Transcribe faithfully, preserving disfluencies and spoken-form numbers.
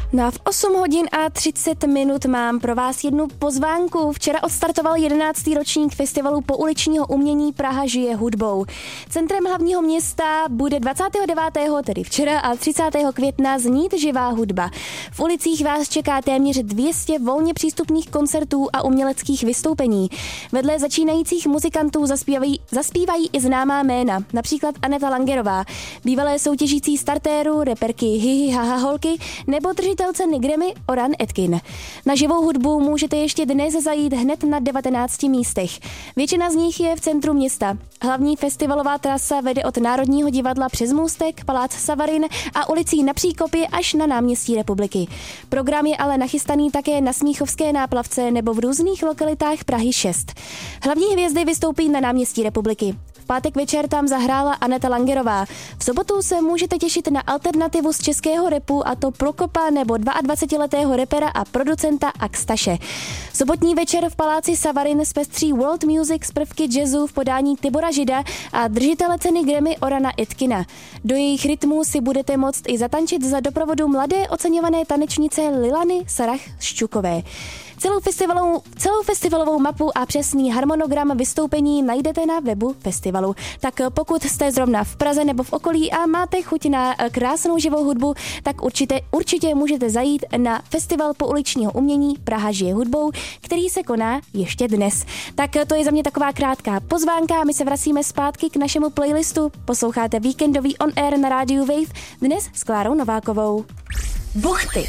No a v osm hodin a třicet minut mám pro vás jednu pozvánku. Včera odstartoval jedenáctý ročník festivalu pouličního umění Praha žije hudbou. Centrem hlavního města bude dvacátého devátého tedy včera a třicátého května znít živá hudba. V ulicích vás čeká téměř dvě stě volně přístupných koncertů a uměleckých vystoupení. Vedle začínajících muzikantů zaspívají, zaspívají i známá jména, například Aneta Langerová, bývalé soutěžící startéru, reperky Hihi Haha Holky nebo držitelce Grammy Oran Etkin. Na živou hudbu můžete ještě dnes zajít hned na devatenácti místech. Většina z nich je v centru města. Hlavní festivalová trasa vede od Národního divadla přes Můstek, Palác Savarin a ulicí na Příkopě až na náměstí Republiky. Program je ale nachystaný také na Smíchovské náplavce nebo v různých lokalitách Prahy šest. Hlavní hvězdy vystoupí na náměstí Republiky. V pátek večer tam zahrála Aneta Langerová. V sobotu se můžete těšit na alternativu z českého rapu, a to Prokopa nebo dvaadvacetiletého repera a producenta Akstaše. Sobotní večer v Paláci Savarin zpestří world music z prvky jazzu v podání Tibora Žida a držitele ceny Grammy Orana Etkina. Do jejich rytmů si budete moct i zatančit za doprovodu mladé oceňované tanečnice Lilany Sarah Ščukové. Celou festivalovou, celou festivalovou mapu a přesný harmonogram vystoupení najdete na webu festivalu. Tak pokud jste zrovna v Praze nebo v okolí a máte chuť na krásnou živou hudbu, tak určitě, určitě můžete zajít na festival pouličního umění Praha žije hudbou, který se koná ještě dnes. Tak to je za mě taková krátká pozvánka. My se vracíme zpátky k našemu playlistu. Posloucháte víkendový on air na rádiu Wave dnes s Klárou Novákovou. Buchty.